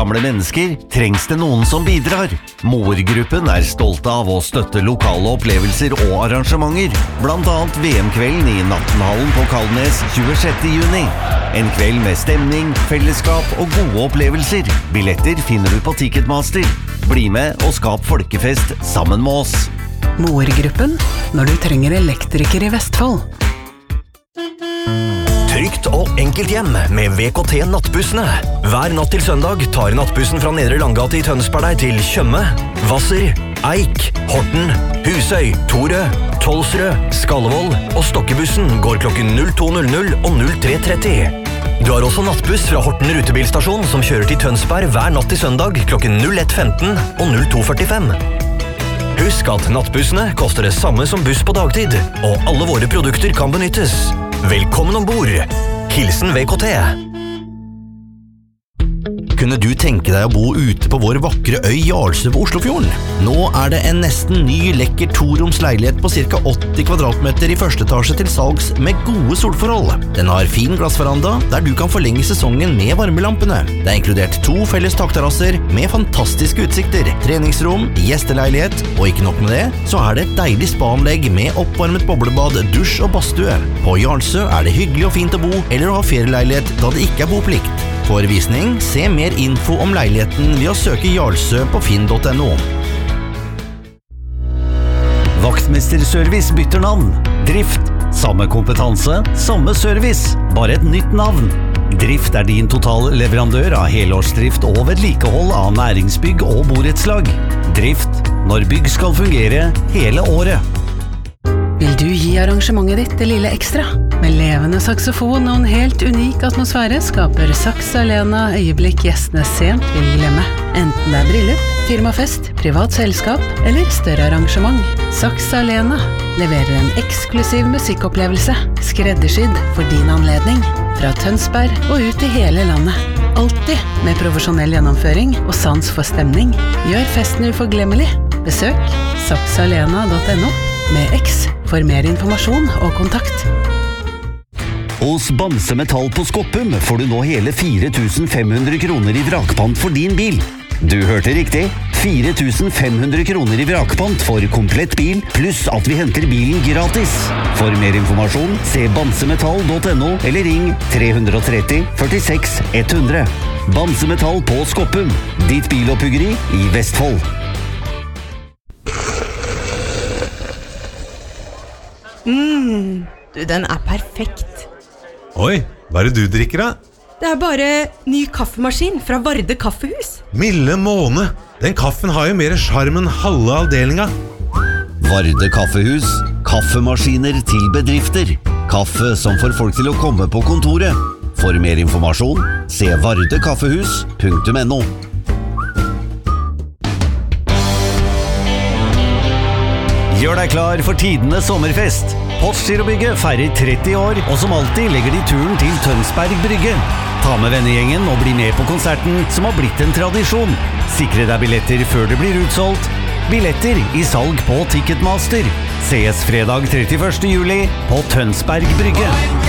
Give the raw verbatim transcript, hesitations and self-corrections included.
Gamle mennesker trengs det noen som bidrar. Moer-gruppen er stolte av å støtte lokale opplevelser og arrangementer, blant annet V M-kvelden i Nattenhallen på Kalnes tjuesjette juni. En kveld med stemning, fellesskap og gode opplevelser. Billetter finner du på Ticketmaster. Bli med og skap folkefest sammen med oss. Moer-gruppen, når du trenger elektriker i Vestfold. Trygt og enkelt hjem med V K T nattbussene. Hver natt til søndag tar nattbussen fra Nedre Langgate i Tønsberg deg til Tjøme, Hvasser, Eik, Horten, Husøy, Torø, Tolsrød, Skallevold, og Stokkebussen går klokken null to null null og null tre tretti. Du har også nattbuss fra Horten rutebilstasjon som kjører til Tønsberg hver natt til søndag klokken null ett femten og null to førtifem. Husk at nattbussene koster det samme som buss på dagtid, og alle våre produkter kan benyttes. Velkommen ombord. Hilsen V K T. Kunne du tenke deg å bo ute på vår vakre øy Jarlsø på Oslofjorden? Nå er det en nesten ny, lekker toroms leilighet på ca. åtti kvadratmeter i første etasje til salgs med gode solforhold. Den har fin glassveranda, der du kan forlenge sesongen med varmelampene. Det er inkludert to felles takterrasser med fantastiske utsikter, treningsrom, gjesteleilighet, og ikke nok med det, så er det et deilig spa-anlegg med oppvarmet boblebad, dusj og badstue. På Jarlsø er det hyggelig og fint å bo, eller å ha ferieleilighet da det ikke er boplikt. For visning, se mer info om leiligheten ved å søke Jarlsø på finn punktum no. Vaktmesterservice bytter navn. Drift, samme kompetanse, samme service, bare et nytt navn. Drift er din total leverandør av helårsdrift og vedlikehold av næringsbygg og borettslag. Drift, når bygg skal fungere hele året. Vil du gi arrangementet ditt det lille ekstra? Med levende saksofon og en helt unik atmosfære skaper Saks Arena øyeblikk gjestene sent vil glemme. Enten det er bryllup, firmafest, privat selskap eller større arrangement. Saks Arena leverer en eksklusiv musikkopplevelse, skreddersydd for din anledning. Fra Tønsberg og ut i hele landet. Alltid med profesjonell gjennomføring og sans for stemning. Gjør festen uforglemmelig. Besøk saks arena punktum no med X for mer informasjon og kontakt. Hos Bamse Metall på Skoppum får du nå hele fire tusen fem hundre kroner i vrakpant for din bil. Du hørte riktig. fire tusen fem hundre kroner i vrakpant for komplett bil, pluss at vi henter bilen gratis. For mer informasjon, se bamsemetall punktum no eller ring tre tre tre førtiseks ett hundre. Bamse Metall på Skoppum, ditt biloppbyggeri i Vestfold. Mm, du, den er perfekt. Oi, hva er det du drikker da? Det er bare ny kaffemaskin fra Varde Kaffehus. Milde måne, den kaffen har jo mer charm enn halve avdelinga. Varde Kaffehus, kaffemaskiner til bedrifter. Kaffe som får folk til å komme på kontoret. For mer informasjon, se varde kaffehus punktum no. Gjør deg klar for tidenes sommerfest. Postgirobygget feirer tretti år, og som alltid legger de turen til Tønsberg Brygge. Ta med vennegjengen og bli med på konserten som har blitt en tradisjon. Sikre deg billetter før det blir utsolgt. Billetter i salg på Ticketmaster. Ses fredag trettiførste juli på Tønsberg Brygge.